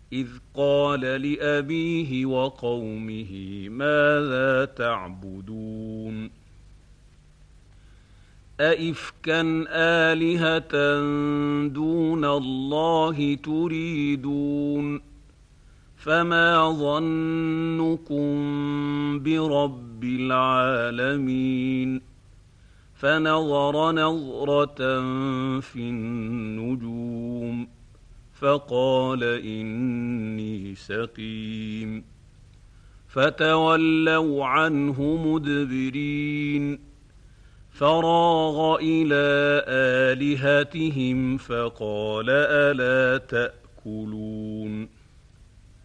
إذ قال لأبيه وقومه ماذا تعبدون أئفكا آلهة دون الله تريدون فما ظنكم برب العالمين فنظر نظرة في النجوم فقال إني سقيم فتولوا عنه مدبرين فراغ إلى آلهتهم فقال ألا تأكلون